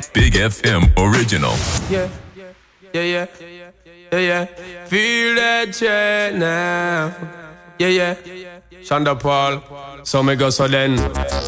Big FM original. Yeah. Feel that check now. Yeah. Shonda Paul. So me go so then.